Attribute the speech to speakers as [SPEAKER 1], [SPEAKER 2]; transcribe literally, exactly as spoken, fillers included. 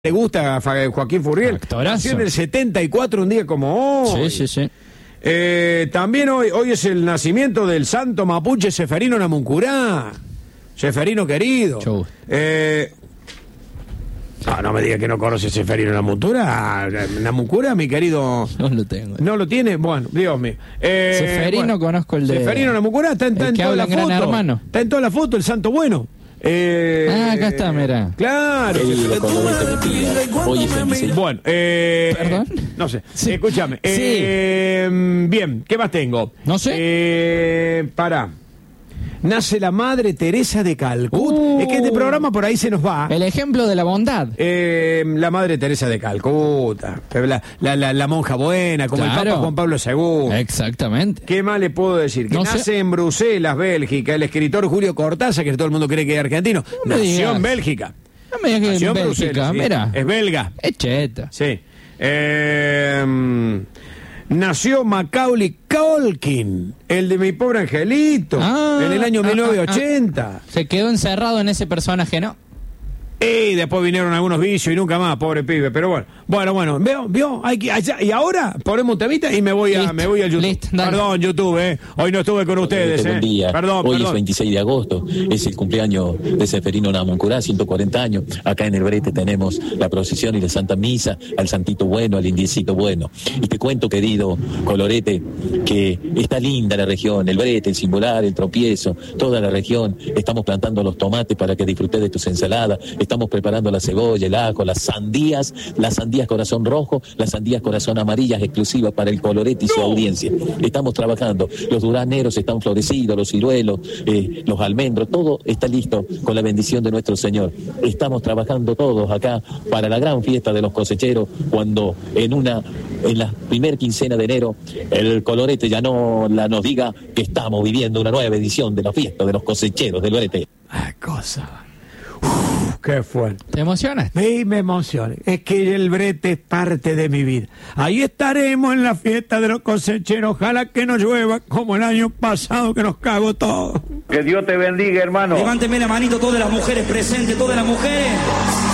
[SPEAKER 1] le gusta a Joaquín Furriel.
[SPEAKER 2] Actorazo.
[SPEAKER 1] Nació en el setenta y cuatro, un día como hoy.
[SPEAKER 2] Sí, sí, sí.
[SPEAKER 1] Eh, también hoy, hoy es el nacimiento del santo mapuche Seferino Namuncurá. Seferino querido.
[SPEAKER 2] Chau.
[SPEAKER 1] Eh, no, no me diga que no conoce Seferino Namuncurá. Namuncurá, mi querido.
[SPEAKER 2] No lo tengo.
[SPEAKER 1] ¿No lo tiene? Bueno, Dios mío. Eh,
[SPEAKER 2] Seferino
[SPEAKER 1] bueno,
[SPEAKER 2] conozco el de...
[SPEAKER 1] Seferino Namuncurá está, está
[SPEAKER 2] el
[SPEAKER 1] en
[SPEAKER 2] que
[SPEAKER 1] toda la
[SPEAKER 2] habla en Gran
[SPEAKER 1] foto.
[SPEAKER 2] Hermano.
[SPEAKER 1] Está en toda la foto, el santo bueno. Eh,
[SPEAKER 2] Ah, acá está, mira.
[SPEAKER 1] Claro.
[SPEAKER 3] Hoy es veintiséis.
[SPEAKER 1] Bueno, eh,
[SPEAKER 2] ¿Perdón?
[SPEAKER 1] no sé.
[SPEAKER 2] Sí.
[SPEAKER 1] Escúchame.
[SPEAKER 2] Sí.
[SPEAKER 1] Eh, bien, ¿qué más tengo?
[SPEAKER 2] No sé.
[SPEAKER 1] Eh, pará. Nace la Madre Teresa de Calcuta.
[SPEAKER 2] Uh.
[SPEAKER 1] Es que este programa por ahí se nos va.
[SPEAKER 2] El ejemplo de la bondad.
[SPEAKER 1] Eh, la Madre Teresa de Calcuta. La, la, la, la monja buena, como
[SPEAKER 2] Claro.
[SPEAKER 1] el Papa Juan Pablo segundo.
[SPEAKER 2] Exactamente.
[SPEAKER 1] ¿Qué más le puedo decir? Que
[SPEAKER 2] No
[SPEAKER 1] nace
[SPEAKER 2] sé.
[SPEAKER 1] en Bruselas, Bélgica, el escritor Julio Cortázar, que todo el mundo cree que es argentino.
[SPEAKER 2] No me
[SPEAKER 1] Nació
[SPEAKER 2] digas.
[SPEAKER 1] en Bélgica.
[SPEAKER 2] No me digas que
[SPEAKER 1] Nació
[SPEAKER 2] en
[SPEAKER 1] en
[SPEAKER 2] Bélgica,
[SPEAKER 1] Bruselas, sí.
[SPEAKER 2] mira.
[SPEAKER 1] Es belga.
[SPEAKER 2] Es cheta.
[SPEAKER 1] Sí. Eh, nació Macaulay Culkin, el de Mi Pobre Angelito,
[SPEAKER 2] Ah,
[SPEAKER 1] en el año
[SPEAKER 2] ah,
[SPEAKER 1] mil novecientos ochenta.
[SPEAKER 2] ah, ah. Se quedó encerrado en ese personaje, ¿no?
[SPEAKER 1] Y después vinieron algunos vicios y nunca más, pobre pibe. Pero bueno, bueno, bueno, veo, vio, hay que, allá, y ahora ponemos un temita y me voy a,
[SPEAKER 2] Listo,
[SPEAKER 1] me voy a YouTube.
[SPEAKER 2] listo, dale.
[SPEAKER 1] Perdón, YouTube, eh. Hoy no estuve con ustedes,
[SPEAKER 3] Buen
[SPEAKER 1] eh.
[SPEAKER 3] día.
[SPEAKER 1] Perdón,
[SPEAKER 3] Hoy
[SPEAKER 1] perdón.
[SPEAKER 3] es veintiséis de agosto, es el cumpleaños de Seferino Namuncurá, ciento cuarenta años. Acá en el Brete tenemos la procesión y la Santa Misa al Santito Bueno, al Indiecito Bueno. Y te cuento, querido Colorete, que está linda la región, el Brete, el Simbolar, el Tropiezo, toda la región. Estamos plantando los tomates para que disfrutes de tus ensaladas, estamos preparando la cebolla, el ajo, las sandías, las sandías corazón rojo, las sandías corazón amarillas exclusivas para el Colorete y su audiencia. Estamos trabajando, los duraneros están florecidos, los ciruelos, eh, los almendros, todo está listo con la bendición de nuestro Señor. Estamos trabajando todos acá para la gran fiesta de los cosecheros, cuando en una, en la primer quincena de enero, el Colorete ya no la, nos diga que estamos viviendo una nueva edición de la fiesta de los cosecheros del Brete.
[SPEAKER 1] Ay, cosa. Uf, qué fuerte.
[SPEAKER 2] ¿Te emocionas?
[SPEAKER 1] Sí, me emociona. Es que el brete es parte de mi vida. Ahí estaremos en la fiesta de los cosecheros. Ojalá que no llueva como el año pasado, que nos cago todo.
[SPEAKER 4] Que Dios te bendiga, hermano.
[SPEAKER 5] Levánteme la manito todas las mujeres presentes, todas las mujeres.